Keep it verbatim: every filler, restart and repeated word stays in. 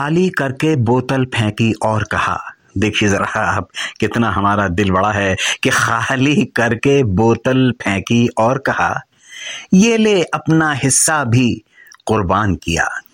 खाली करके बोतल फेंकी और कहा, देखिए जरा आप कितना हमारा दिल बड़ा है कि खाली करके बोतल फेंकी और कहा, ये ले अपना हिस्सा भी कुर्बान किया।